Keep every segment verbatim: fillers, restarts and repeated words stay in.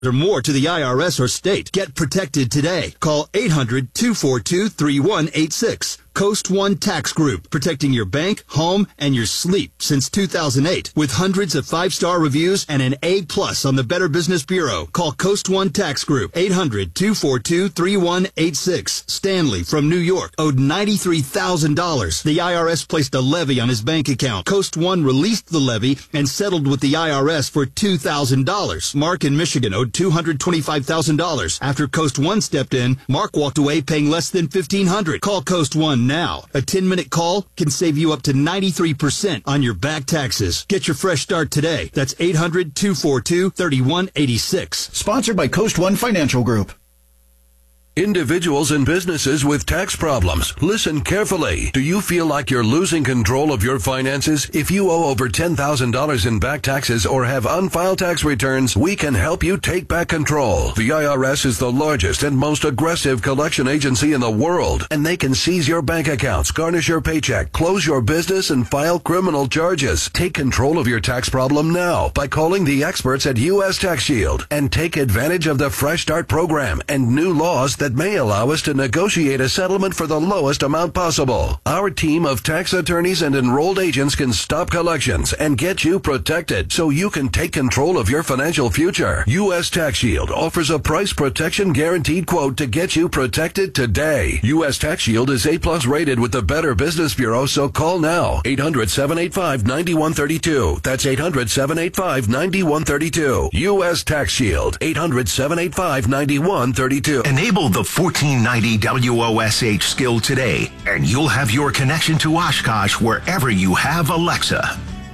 or more to the I R S or state. Get protected today. Call eight hundred, two four two, three one eight six. Coast One Tax Group, protecting your bank, home, and your sleep since two thousand eight. With hundreds of five-star reviews and an A plus on the Better Business Bureau. Call Coast One Tax Group, eight hundred, two four two, three one eight six. Stanley from New York owed ninety-three thousand dollars. The I R S placed a levy on his bank account. Coast One released the levy and settled with the I R S for two thousand dollars. Mark in Michigan owed two hundred twenty-five thousand dollars. After Coast One stepped in, Mark walked away paying less than fifteen hundred dollars. Call Coast One now. A ten-minute call can save you up to ninety-three percent on your back taxes. Get your fresh start today. That's eight hundred, two four two, three one eight six. Sponsored by Coast One Financial Group. Individuals and businesses with tax problems, listen carefully. Do you feel like you're losing control of your finances? If you owe over ten thousand dollars in back taxes or have unfiled tax returns, we can help you take back control. The I R S is the largest and most aggressive collection agency in the world, and they can seize your bank accounts, garnish your paycheck, close your business, and file criminal charges. Take control of your tax problem now by calling the experts at U S Tax Shield and take advantage of the Fresh Start program and new laws that may allow us to negotiate a settlement for the lowest amount possible. Our team of tax attorneys and enrolled agents can stop collections and get you protected so you can take control of your financial future. U S Tax Shield offers a price protection guaranteed quote to get you protected today. U S Tax Shield is A plus rated with the Better Business Bureau, so call now. eight hundred, seven eight five, nine one three two. That's eight hundred, seven eight five, nine one three two. U S Tax Shield. eight hundred, seven eight five, nine one three two. Enable the fourteen ninety W O S H skill today, and you'll have your connection to Oshkosh wherever you have Alexa.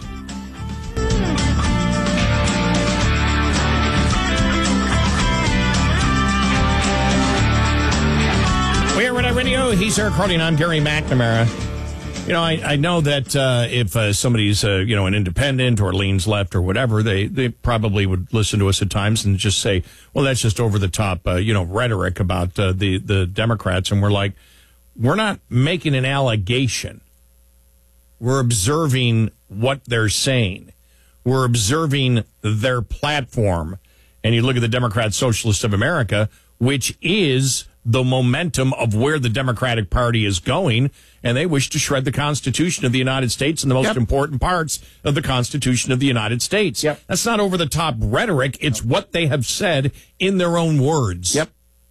We're Red Eye Radio. He's Eric Hardy, and I'm Gary McNamara. You know, I, I know that uh, if uh, somebody's, uh, you know, an independent or leans left or whatever, they, they probably would listen to us at times and just say, well, that's just over-the-top, uh, you know, rhetoric about uh, the, the Democrats. And we're like, we're not making an allegation. We're observing what they're saying. We're observing their platform. And you look at the Democrat Socialists of America, which is the momentum of where the Democratic Party is going, and they wish to shred the Constitution of the United States and the most yep. important parts of the Constitution of the United States. Yep. That's not over-the-top rhetoric. It's yep. what they have said in their own words. Yep.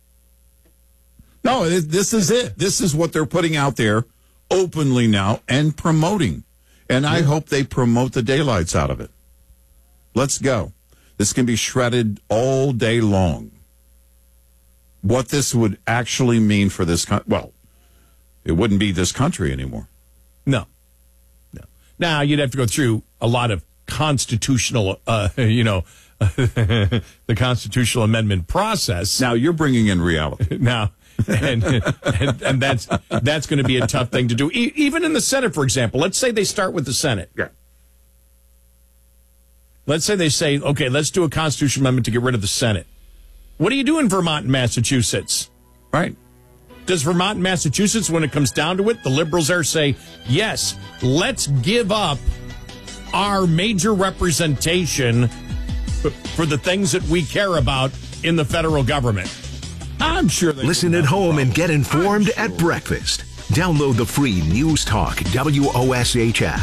No, this is it. This is what they're putting out there openly now and promoting. And I hope they promote the daylights out of it. Let's go. This can be shredded all day long. What this would actually mean for this country, well, it wouldn't be this country anymore. No. No. Now, you'd have to go through a lot of constitutional, uh, you know, the constitutional amendment process. Now, you're bringing in reality. Now, and, and, and that's that's going to be a tough thing to do. E- even in the Senate, for example, let's say they start with the Senate. Yeah. Let's say they say, okay, let's do a constitutional amendment to get rid of the Senate. What do you do in Vermont and Massachusetts? Right. Does Vermont and Massachusetts, when it comes down to it, the liberals there say, yes, let's give up our major representation for the things that we care about in the federal government? I'm sure they Listen at home and get informed sure. at breakfast. Download the free News Talk W O S H app.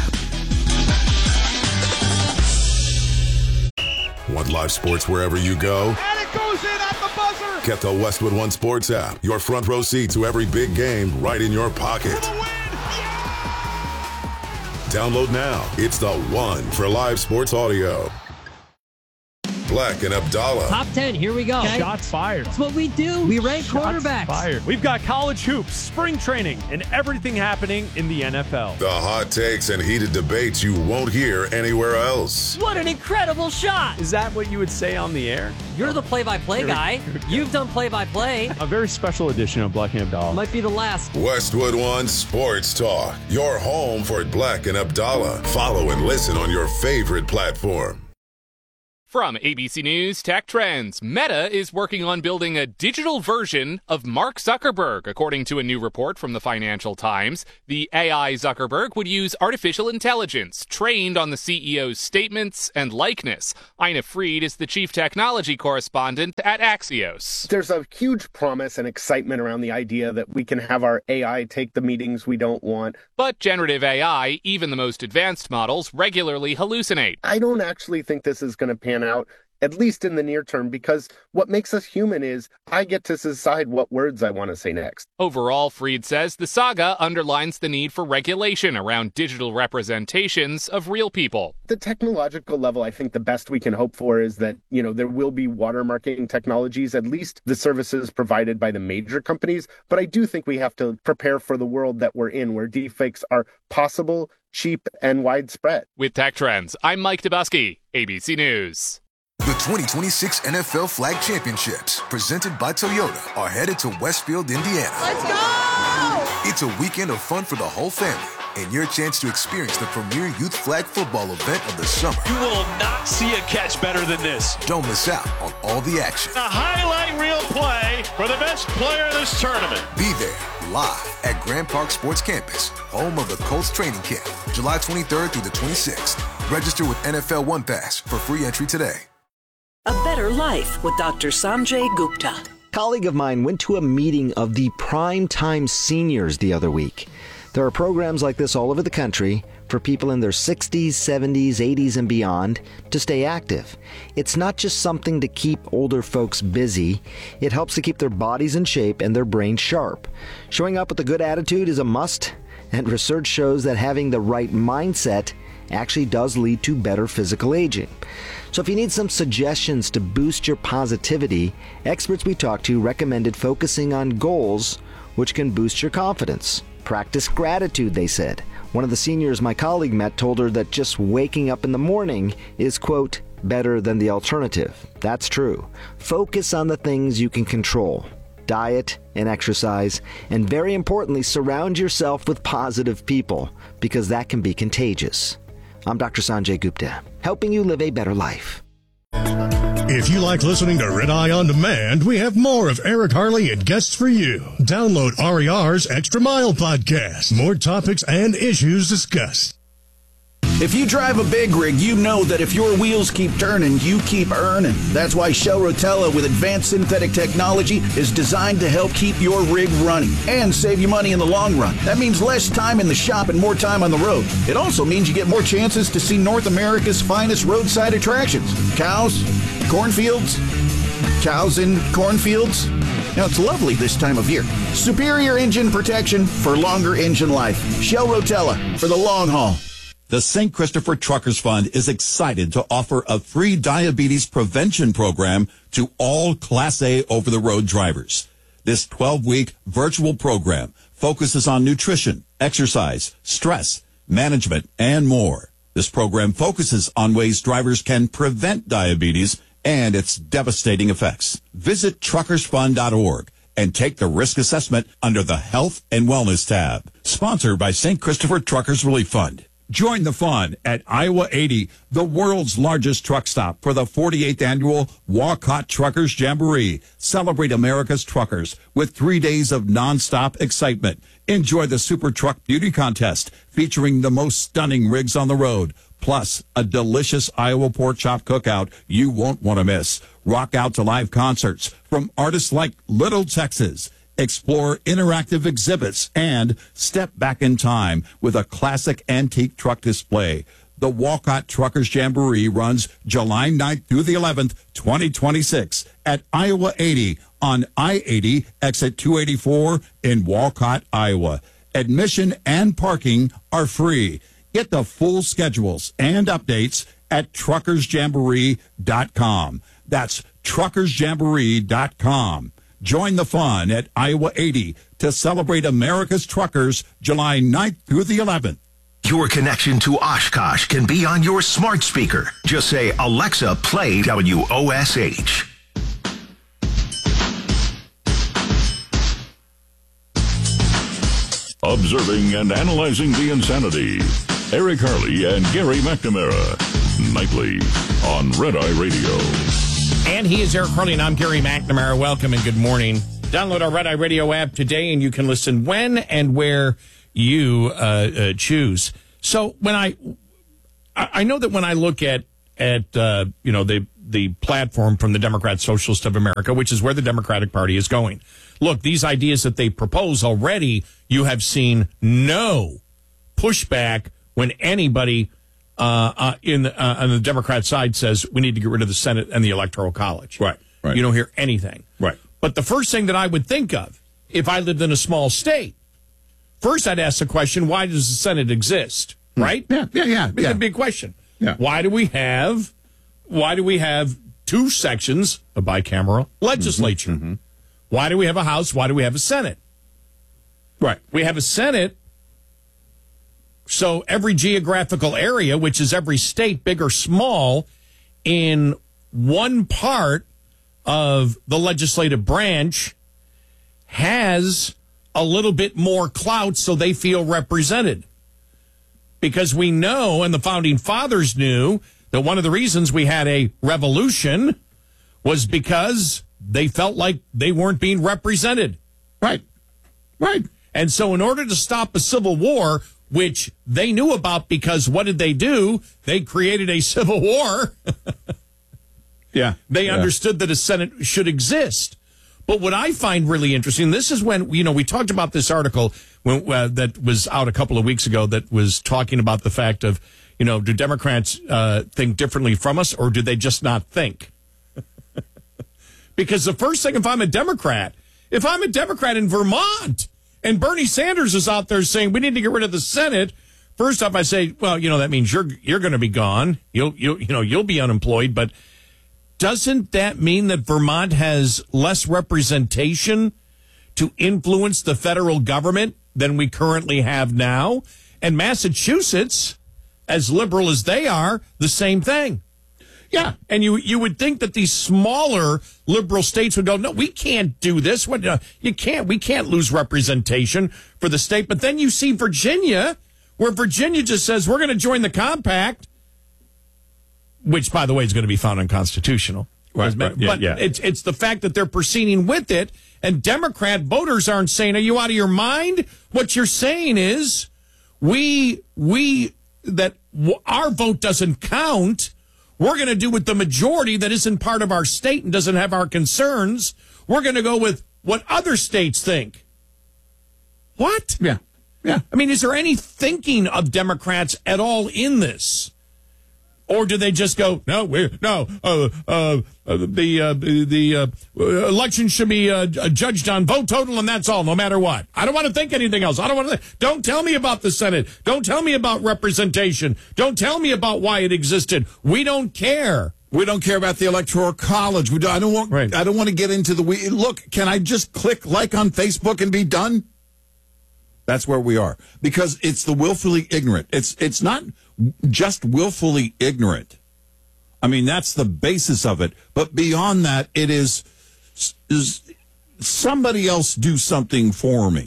Want live sports wherever you go? And it goes in at the buzzer! Get the Westwood One Sports app. Your front row seat to every big game right in your pocket. For the win! Yeah! Download now. It's the one for live sports audio. Black and Abdallah. Top ten, here we go. Okay. Shots fired. That's what we do. We rank Shots quarterbacks. Fired. We've got college hoops, spring training, and everything happening in the N F L. The hot takes and heated debates you won't hear anywhere else. What an incredible shot. Is that what you would say on the air? You're the play-by-play guy. You've done play-by-play. A very special edition of Black and Abdallah. Might be the last. Westwood One Sports Talk. Your home for Black and Abdallah. Follow and listen on your favorite platform. From A B C News Tech Trends, Meta is working on building a digital version of Mark Zuckerberg, according to a new report from the Financial Times. The A I Zuckerberg would use artificial intelligence trained on the C E O's statements and likeness. Ina Fried is the chief technology correspondent at Axios. There's a huge promise and excitement around the idea that we can have our A I take the meetings we don't want. But generative A I, even the most advanced models, regularly hallucinate. I don't actually think this is going to pan out, at least in the near term, because what makes us human is I get to decide what words I want to say next. Overall, Fried says the saga underlines the need for regulation around digital representations of real people. The technological level, I think the best we can hope for is that, you know, there will be watermarking technologies, at least the services provided by the major companies. But I do think we have to prepare for the world that we're in, where deepfakes are possible, cheap, and widespread. With Tech Trends, I'm Mike Dubusky, A B C News. The twenty twenty-six N F L Flag Championships, presented by Toyota, are headed to Westfield, Indiana. Let's go! It's a weekend of fun for the whole family, and your chance to experience the premier youth flag football event of the summer. You will not see a catch better than this. Don't miss out on all the action. A highlight reel play for the best player in this tournament. Be there, live at Grand Park Sports Campus, home of the Colts training camp, July twenty-third through the twenty-sixth. Register with N F L One Pass for free entry today. A Better Life with Doctor Sanjay Gupta. A colleague of mine went to a meeting of the Primetime Seniors the other week. There are programs like this all over the country for people in their sixties, seventies, eighties, and beyond to stay active. It's not just something to keep older folks busy. It helps to keep their bodies in shape and their brains sharp. Showing up with a good attitude is a must, and research shows that having the right mindset actually does lead to better physical aging. So if you need some suggestions to boost your positivity, experts we talked to recommended focusing on goals which can boost your confidence. Practice gratitude, they said. One of the seniors my colleague met told her that just waking up in the morning is, quote, better than the alternative. That's true. Focus on the things you can control. Diet and exercise, and very importantly, surround yourself with positive people, because that can be contagious. I'm Doctor Sanjay Gupta, helping you live a better life. If you like listening to Red Eye On Demand, we have more of Eric Harley and guests for you. Download R E R's Extra Mile podcast. More topics and issues discussed. If you drive a big rig, you know that if your wheels keep turning, you keep earning. That's why Shell Rotella with advanced synthetic technology is designed to help keep your rig running and save you money in the long run. That means less time in the shop and more time on the road. It also means you get more chances to see North America's finest roadside attractions. Cows, cornfields, cows in cornfields. Now, it's lovely this time of year. Superior engine protection for longer engine life. Shell Rotella for the long haul. The Saint Christopher Truckers Fund is excited to offer a free diabetes prevention program to all Class A over-the-road drivers. This twelve-week virtual program focuses on nutrition, exercise, stress, management, and more. This program focuses on ways drivers can prevent diabetes and its devastating effects. Visit truckers fund dot org and take the risk assessment under the Health and Wellness tab. Sponsored by Saint Christopher Truckers Relief Fund. Join the fun at Iowa eighty, the world's largest truck stop, for the forty-eighth annual Walcott Truckers Jamboree. Celebrate America's truckers with three days of nonstop excitement. Enjoy the Super Truck Beauty Contest featuring the most stunning rigs on the road, plus a delicious Iowa pork chop cookout you won't want to miss. Rock out to live concerts from artists like Little Texas. Explore interactive exhibits and step back in time with a classic antique truck display. The Walcott Truckers Jamboree runs July ninth through the eleventh, twenty twenty-six at Iowa eighty on I eighty, exit two eighty-four in Walcott, Iowa. Admission and parking are free. Get the full schedules and updates at truckers jamboree dot com. That's truckers jamboree dot com. Join the fun at Iowa eighty to celebrate America's truckers July ninth through the eleventh. Your connection to Oshkosh can be on your smart speaker. Just say, Alexa, play W O S H. Observing and analyzing the insanity. Eric Harley and Gary McNamara. nightly on Red Eye Radio. And he is Eric Harley, and I'm Gary McNamara. Welcome and good morning. Download our Red Eye Radio app today, and you can listen when and where you uh, uh, choose. So when I, I know that when I look at at uh, you know the the platform from the Democrat Socialist of America, which is where the Democratic Party is going. Look, these ideas that they propose already, you have seen no pushback when anybody uh, uh, in the, uh, on the Democrat side says we need to get rid of the Senate and the Electoral College. Right, right. You don't hear anything. Right. But the first thing that I would think of, if I lived in a small state, first I'd ask the question, why does the Senate exist? Right? Yeah, yeah, yeah. It's yeah. a big question. Yeah. Why do we have why do we have two sections of bicameral legislature? Mm-hmm, mm-hmm. Why do we have a House? Why do we have a Senate? Right. We have a Senate, so every geographical area, which is every state, big or small, in one part of the legislative branch has a little bit more clout so they feel represented. Because we know, and the Founding Fathers knew, that one of the reasons we had a revolution was because they felt like they weren't being represented. Right. Right. And so in order to stop a civil war, which they knew about because what did they do? They created a civil war. yeah. They yeah. understood that a Senate should exist. But what I find really interesting, this is when, you know, we talked about this article when, uh, that was out a couple of weeks ago that was talking about the fact of, you know, do Democrats uh, think differently from us, or do they just not think? Because the first thing, if I'm a Democrat, if I'm a Democrat in Vermont and Bernie Sanders is out there saying we need to get rid of the Senate, first off, I say, well, you know, that means you're you're going to be gone. You'll you you know you'll be unemployed. But doesn't that mean that Vermont has less representation to influence the federal government than we currently have now? And Massachusetts, as liberal as they are, the same thing. Yeah, and you you would think that these smaller liberal states would go, no, we can't do this. What uh, you can't, we can't lose representation for the state. But then you see Virginia, where Virginia just says we're going to join the compact, which, by the way, is going to be found unconstitutional. Right, right. Yeah, but yeah. it's it's the fact that they're proceeding with it, and Democrat voters aren't saying, "Are you out of your mind?" What you're saying is, we we that w- our vote doesn't count. We're going to do with the majority that isn't part of our state and doesn't have our concerns. We're going to go with what other states think. What? Yeah. Yeah. I mean, is there any thinking of Democrats at all in this? Or do they just go, no, we're, no, uh, uh, uh, the uh, the uh, election should be uh, judged on vote total, and that's all, no matter what. I don't want to think anything else. I don't want to. Don't tell me about the Senate. Don't tell me about representation. Don't tell me about why it existed. We don't care. We don't care about the Electoral College. We don't, I don't want. Right. I don't want to get into the. We, look, can I just click like on Facebook and be done? That's where we are, because it's the willfully ignorant. It's it's not just willfully ignorant. I mean, that's the basis of it. But beyond that, it is, is somebody else do something for me.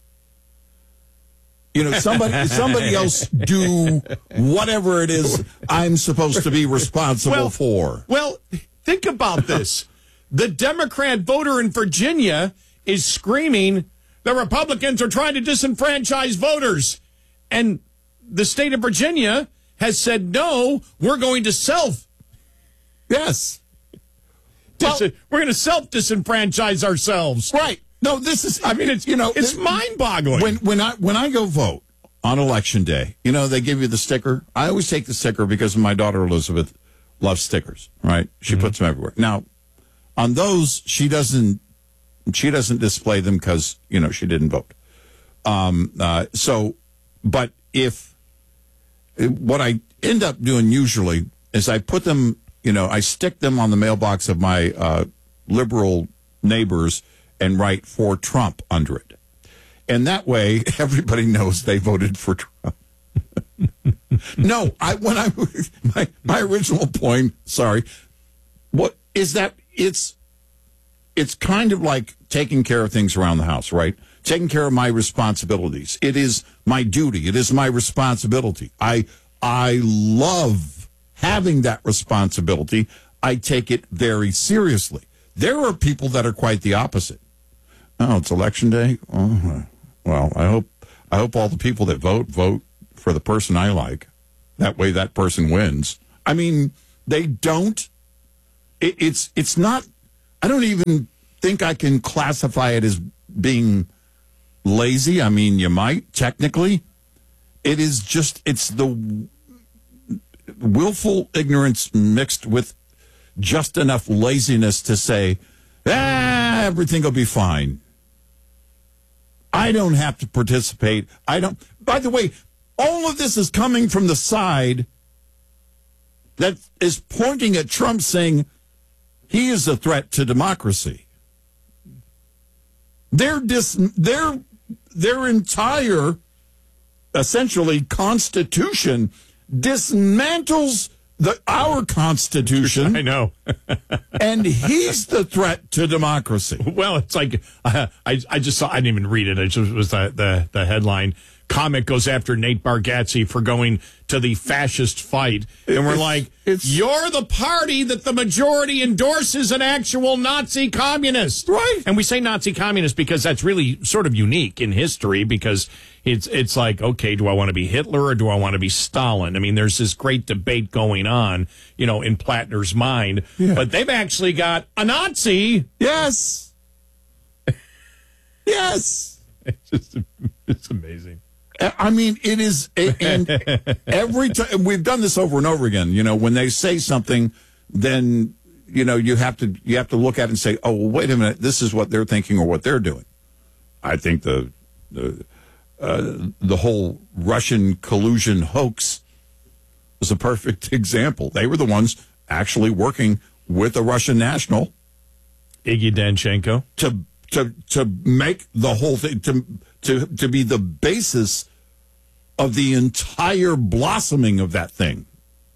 You know, somebody somebody else do whatever it is I'm supposed to be responsible well, for. Well, think about this. The Democrat voter in Virginia is screaming, the Republicans are trying to disenfranchise voters. And the state of Virginia has said, no, we're going to self. Yes. Dis- well, we're going to self-disenfranchise ourselves. Right. No, this is, I mean, it's, you know, it's th- mind-boggling. When, when I, when I go vote on election day, you know, they give you the sticker. I always take the sticker because my daughter Elizabeth loves stickers, right? She mm-hmm. puts them everywhere. Now, on those, she doesn't, She doesn't display them because, you know, she didn't vote. Um, uh, so, but if, what I end up doing usually is I put them, you know, I stick them on the mailbox of my uh, liberal neighbors and write for Trump under it. And that way, everybody knows they voted for Trump. No, I when I, my, my original point, sorry, what is that it's, It's kind of like taking care of things around the house, right? Taking care of my responsibilities. It is my duty. It is my responsibility. I I love having that responsibility, I take it very seriously. There are people that are quite the opposite. Oh, it's election day? Oh, well, I hope I hope all the people that vote, vote for the person I like. That way that person wins. I mean, they don't. It, it's it's not, I don't even think I can classify it as being lazy. I mean, you might, technically. It is just, it's the willful ignorance mixed with just enough laziness to say, ah, everything will be fine. I don't have to participate. I don't. By the way, all of this is coming from the side that is pointing at Trump saying he is a threat to democracy. Their dis, their their entire, essentially, constitution dismantles the our Constitution. I know. And he's the threat to democracy. Well, it's like, uh, I I just saw, I didn't even read it. It just was the, the, the headline. Comic goes after Nate Bargatze for going to the fascist fight. And we're It's- like, it's- you're the party that the majority endorses an actual Nazi communist. Right. And we say Nazi communist because that's really sort of unique in history, because it's it's like, okay, do I want to be Hitler or do I want to be Stalin? I mean, there's this great debate going on, you know, in Plattner's mind. Yeah. But they've actually got a Nazi. Yes. Yes. It's just, it's amazing. I mean, it is, and every time we've done this over and over again. You know, when they say something, then you know you have to you have to look at it and say, "Oh, well, wait a minute, this is what they're thinking or what they're doing." I think the the uh, the whole Russian collusion hoax is a perfect example. They were the ones actually working with a Russian national, Iggy Danchenko, to to to make the whole thing to to to be the basis of the entire blossoming of that thing.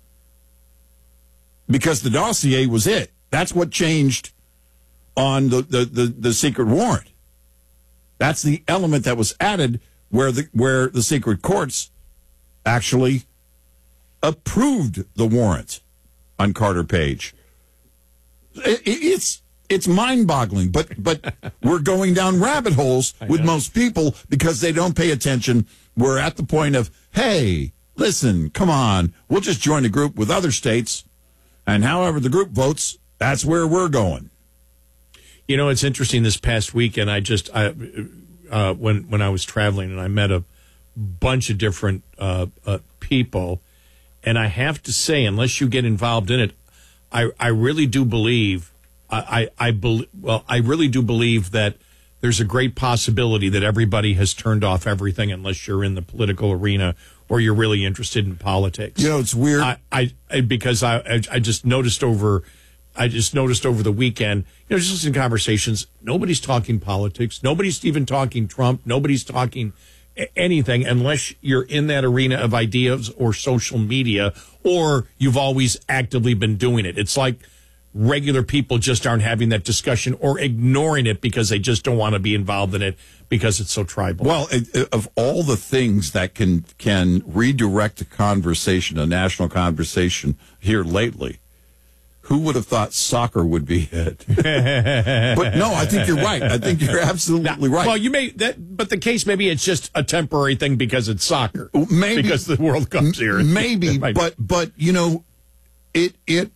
Because the dossier was it. That's what changed on the, the, the, the secret warrant. That's the element that was added where the where the secret courts actually approved the warrant on Carter Page. It, it, it's it's mind-boggling, but but we're going down rabbit holes with most people because they don't pay attention. We're at the point of, hey, listen, come on, we'll just join a group with other states, and however the group votes, that's where we're going. You know, it's interesting. This past weekend, I just I, uh, when when I was traveling, and I met a bunch of different uh, uh, people, and I have to say, unless you get involved in it, I I really do believe. I, I, I bel- well, I really do believe that there's a great possibility that everybody has turned off everything unless you're in the political arena or you're really interested in politics. You know, it's weird. I, I, I because I, I, I just noticed over, I just noticed over the weekend, you know, just listening to conversations, nobody's talking politics. Nobody's even talking Trump. Nobody's talking anything unless you're in that arena of ideas or social media, or you've always actively been doing it. It's like regular people just aren't having that discussion or ignoring it because they just don't want to be involved in it because it's so tribal. Well, it, it, of all the things that can can redirect a conversation, a national conversation here lately, who would have thought soccer would be it? But no, I think you're right. I think you're absolutely right. Well, you may that, but the case maybe it's just a temporary thing because it's soccer, maybe because the World Cup's here. Maybe, but but you know, it it.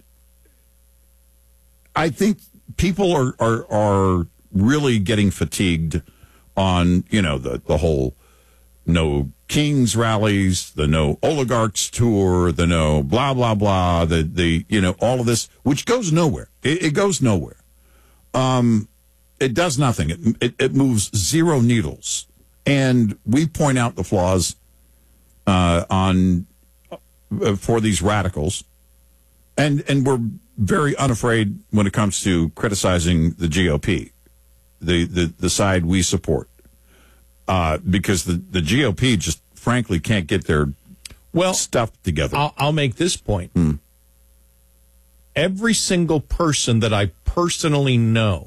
I think people are, are are really getting fatigued on, you know, the, the whole no kings rallies, the no oligarchs tour, the no blah, blah, blah, the, the you know, all of this, which goes nowhere. It, it goes nowhere. Um, it does nothing. It, it, it moves zero needles. And we point out the flaws uh, on uh, for these radicals. And and we're very unafraid when it comes to criticizing the G O P, the, the, the side we support, uh, because the, the G O P just frankly can't get their well stuff together. I'll, I'll make this point. Hmm. Every single person that I personally know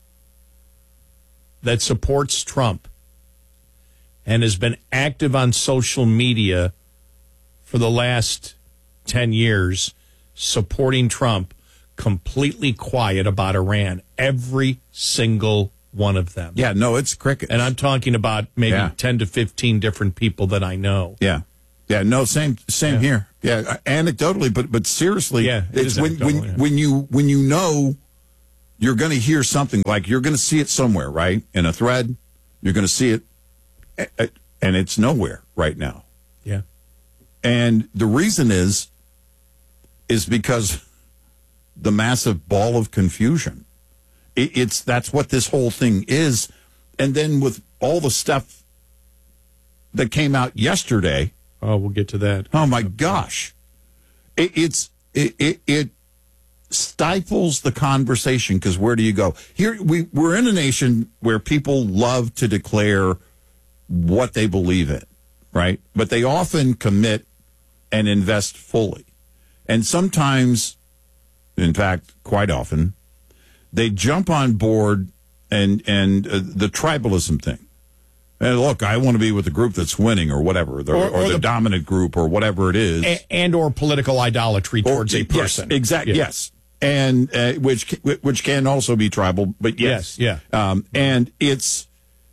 that supports Trump and has been active on social media for the last ten years supporting Trump completely quiet about Iran. Every single one of them. Yeah, no, it's crickets. And I'm talking about maybe Yeah. ten to fifteen different people that I know. Yeah. Yeah, no, same same Yeah. here. Yeah, anecdotally, but but seriously, Yeah, it it's is when when anecdotal, yeah. when you when you know you're going to hear something, like you're going to see it somewhere, right? In a thread, you're going to see it, a- a- and it's nowhere right now. Yeah. And the reason is is because the massive ball of confusion. It, it's that's what this whole thing is. And then with all the stuff that came out yesterday. Oh, we'll get to that. Oh my gosh, it, it's it, it it stifles the conversation, because where do you go? Here we we're in a nation where people love to declare what they believe in, right? But they often commit and invest fully, and sometimes, in fact, quite often, they jump on board and and uh, the tribalism thing. And look, I want to be with the group that's winning, or whatever, the, or, Or- or, or the, the- dominant group, or whatever it is, A- and or political idolatry towards Or- a person. Yes, exactly. Yeah. Yes, and uh, which which can also be tribal, but yes, Yes, yeah. Um, and it's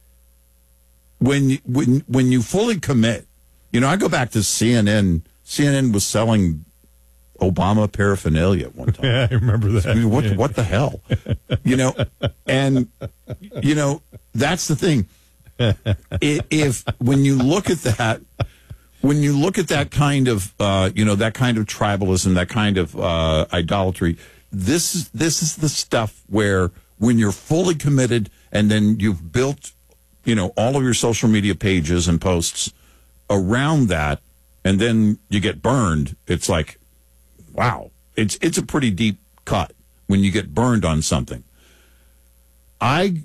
when when when you fully commit. You know, I go back to C N N. C N N was selling Obama paraphernalia at one time. Yeah, I remember that. I mean, what Yeah. what the hell? You know, and you know that's the thing. I- If when you look at that, when you look at that kind of uh, you know that kind of tribalism, that kind of uh, idolatry, this is this is the stuff where when you're fully committed, and then you've built, you know, all of your social media pages and posts around that, and then you get burned. It's like, wow, it's it's a pretty deep cut when you get burned on something. I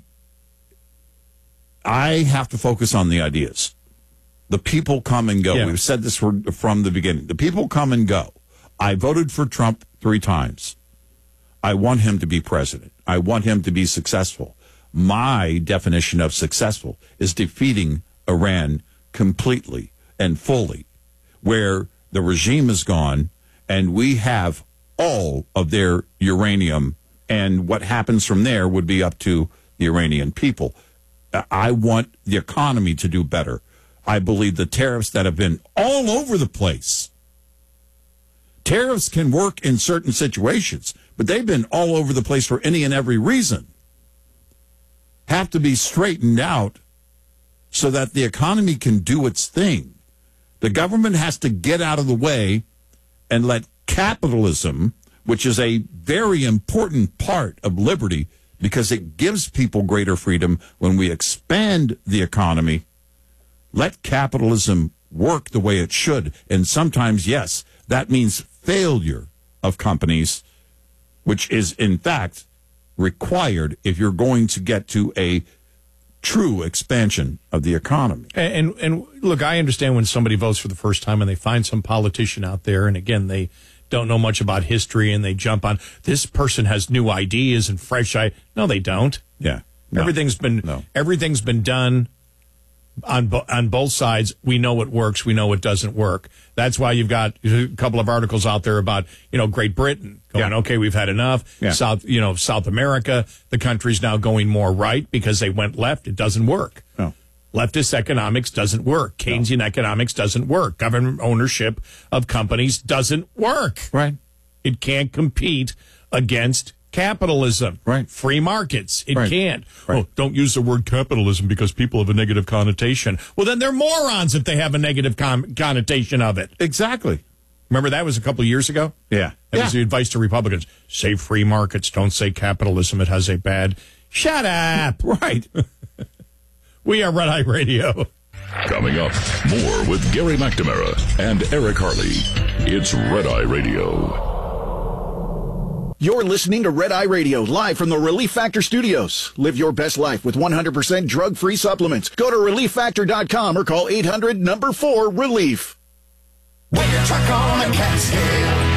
I have to focus on the ideas. The people come and go. Yeah. We've said this from, from the beginning. The people come and go. I voted for Trump three times. I want him to be president. I want him to be successful. My definition of successful is defeating Iran completely and fully, where the regime is gone and we have all of their uranium, and what happens from there would be up to the Iranian people. I want the economy to do better. I believe the tariffs that have been all over the place. Tariffs can work in certain situations, but they've been all over the place for any and every reason. Have to be straightened out so that the economy can do its thing. The government has to get out of the way and let capitalism, which is a very important part of liberty, because it gives people greater freedom when we expand the economy. Let capitalism work the way it should. And sometimes, yes, that means failure of companies, which is, in fact, required if you're going to get to a true expansion of the economy. And, and and look, I understand when somebody votes for the first time and they find some politician out there, and again, they don't know much about history, and they jump on, this person has new ideas and fresh ideas. No, they don't. Yeah. No. Everything's been No. everything's been done on bo- on both sides. We know what works. We know what doesn't work. That's why you've got a couple of articles out there about, you know, Great Britain going, Yeah. okay, we've had enough. Yeah. South, you know, South America, the country's now going more right because they went left. It doesn't work. No. Leftist economics doesn't work. Keynesian economics doesn't work. Government ownership of companies doesn't work. Right. It can't compete against capitalism. Right. Free markets. It Right. can't. Right. Oh, don't use the word capitalism because people have a negative connotation. Well, then they're morons if they have a negative con- connotation of it. Exactly. Remember that was a couple of years ago? Yeah. That yeah. was the advice to Republicans. Say free markets. Don't say capitalism. It has a bad... Shut up. Right. We are Red Eye Radio. Coming up, more with Gary McNamara and Eric Harley. It's Red Eye Radio. You're listening to Red Eye Radio, live from the Relief Factor Studios. Live your best life with one hundred percent drug-free supplements. Go to relief factor dot com or call eight hundred number four relief. When your truck on a Catskill,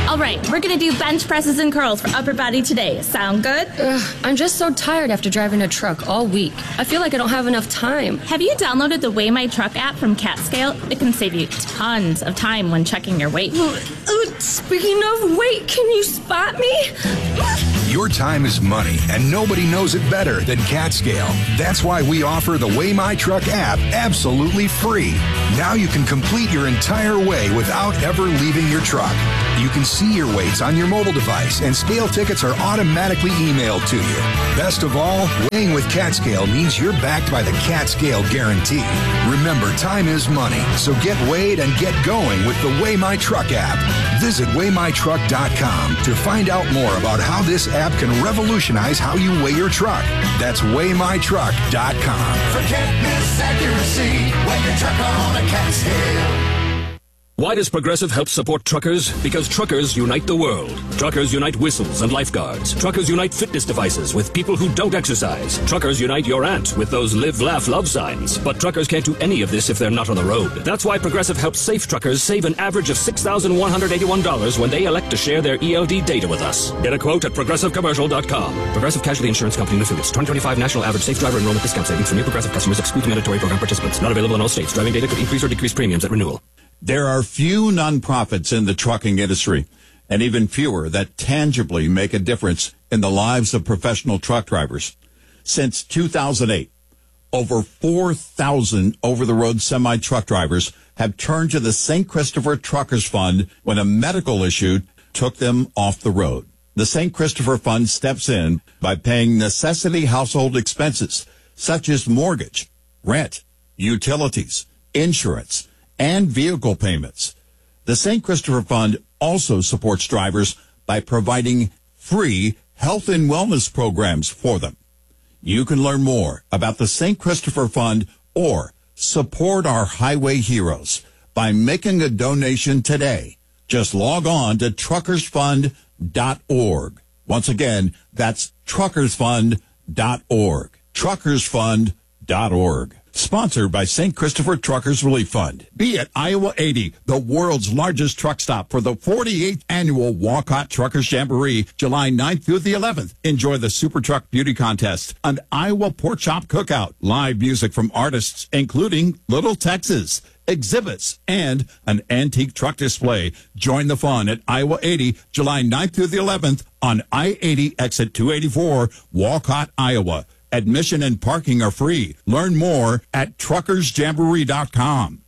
All right, we're gonna do bench presses and curls for upper body today. Sound good? Ugh, I'm just so tired after driving a truck all week. I feel like I don't have enough time. Have you downloaded the Weigh My Truck app from CatScale? It can save you tons of time when checking your weight. Uh, speaking of weight, can you spot me? Your time is money, and nobody knows it better than CatScale. That's why we offer the Weigh My Truck app absolutely free. Now you can complete your entire weigh without ever leaving your truck. You can see your weights on your mobile device, and scale tickets are automatically emailed to you. Best of all, weighing with CatScale means you're backed by the CatScale guarantee. Remember, time is money, so get weighed and get going with the Weigh My Truck app. Visit weigh my truck dot com to find out more about how this app can revolutionize how you weigh your truck. That's weigh my truck dot com. Forget this accuracy, weigh your truck on a CatScale. Why does Progressive help support truckers? Because truckers unite the world. Truckers unite whistles and lifeguards. Truckers unite fitness devices with people who don't exercise. Truckers unite your aunt with those live, laugh, love signs. But truckers can't do any of this if they're not on the road. That's why Progressive helps safe truckers save an average of six thousand one hundred eighty-one dollars when they elect to share their E L D data with us. Get a quote at progressive commercial dot com. Progressive Casualty Insurance Company and affiliates. twenty twenty-five National Average Safe Driver Enrollment Discount Savings for new Progressive customers exclude mandatory program participants. Not available in all states. Driving data could increase or decrease premiums at renewal. There are few nonprofits in the trucking industry, and even fewer that tangibly make a difference in the lives of professional truck drivers. Since two thousand eight, over four thousand over-the-road semi-truck drivers have turned to the Saint Christopher Truckers Fund when a medical issue took them off the road. The Saint Christopher Fund steps in by paying necessity household expenses, such as mortgage, rent, utilities, insurance, and vehicle payments. The Saint Christopher Fund also supports drivers by providing free health and wellness programs for them. You can learn more about the Saint Christopher Fund or support our highway heroes by making a donation today. Just log on to truckers fund dot org. Once again, that's truckers fund dot org. truckers fund dot org. Sponsored by Saint Christopher Truckers Relief Fund. Be at Iowa eighty, the world's largest truck stop for the forty-eighth annual Walcott Truckers Jamboree, July ninth through the eleventh. Enjoy the Super Truck Beauty Contest, an Iowa Pork Chop Cookout, live music from artists including Little Texas, exhibits, and an antique truck display. Join the fun at Iowa eighty, July ninth through the eleventh on I eighty exit two eighty-four, Walcott, Iowa. Admission and parking are free. Learn more at truckers jamboree dot com.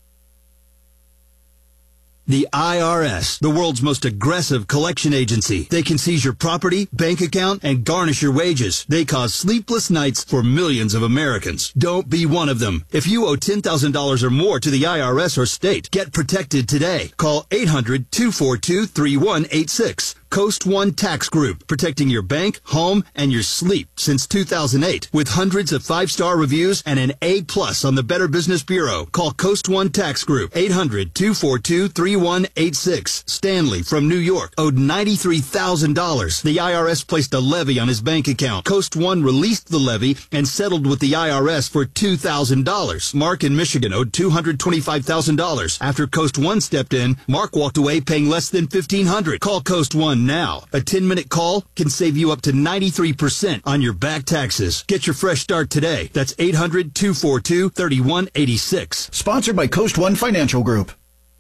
The I R S, the world's most aggressive collection agency. They can seize your property, bank account, and garnish your wages. They cause sleepless nights for millions of Americans. Don't be one of them. If you owe ten thousand dollars or more to the I R S or state, get protected today. Call eight hundred, two four two, three one eight six. Coast One Tax Group, protecting your bank, home, and your sleep since two thousand eight. With hundreds of five-star reviews and an A plus on the Better Business Bureau. Call Coast One Tax Group, eight hundred, two four two, three one eight six. Stanley from New York owed ninety-three thousand dollars. The I R S placed a levy on his bank account. Coast One released the levy and settled with the I R S for two thousand dollars. Mark in Michigan owed two hundred twenty-five thousand dollars. After Coast One stepped in, Mark walked away paying less than fifteen hundred dollars. Call Coast One now. A ten-minute call can save you up to ninety-three percent on your back taxes. Get your fresh start today. That's eight hundred, two four two, three one eight six. Sponsored by Coast One Financial Group.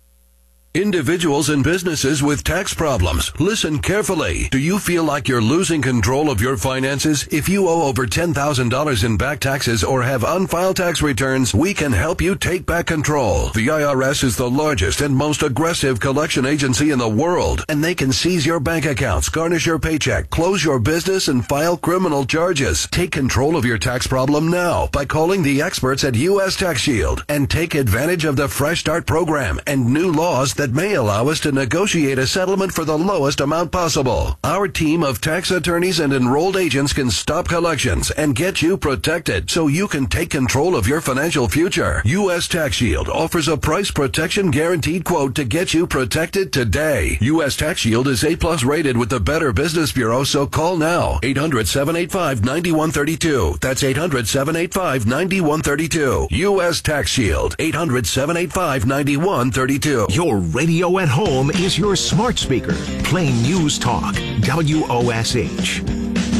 Individuals and businesses with tax problems, listen carefully. Do you feel like you're losing control of your finances? If you owe over ten thousand dollars in back taxes or have unfiled tax returns, we can help you take back control. The I R S is the largest and most aggressive collection agency in the world, and they can seize your bank accounts, garnish your paycheck, close your business, and file criminal charges. Take control of your tax problem now by calling the experts at U S Tax Shield and take advantage of the Fresh Start program and new laws that may allow us to negotiate a settlement for the lowest amount possible. Our team of tax attorneys and enrolled agents can stop collections and get you protected so you can take control of your financial future. U S Tax Shield offers a price protection guaranteed quote to get you protected today. U S Tax Shield is A plus rated with the Better Business Bureau, so call now. eight hundred, seven eight five, nine one three two. That's eight hundred, seven eight five, nine one three two. U S Tax Shield. eight hundred, seven eight five, nine one three two. You're radio at home is your smart speaker. Plain News Talk, W O S H.